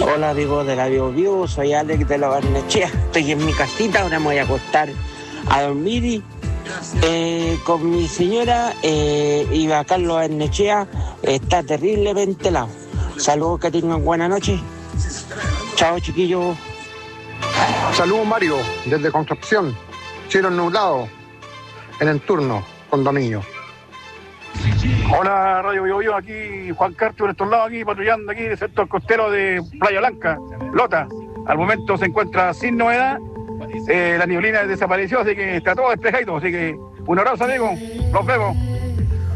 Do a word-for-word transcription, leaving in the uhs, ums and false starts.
Hola amigos de la Bio Bio, soy Alex de la Barnechea. Estoy en mi casita, ahora me voy a acostar a dormir y, eh, con mi señora eh, y a Carlos Barnechea. Está terriblemente helado. Saludos, que tengan buena noche. Chao chiquillos. Saludos Mario, desde Concepción, cielo nublado, en el turno, condominio. Hola Radio Bio Bio, aquí Juan Carlos por estos lados, aquí patrullando aquí en el sector costero de Playa Blanca, Lota. Al momento se encuentra sin novedad, eh, la nieblina desapareció, así que está todo despejado, así que un abrazo amigo, nos vemos.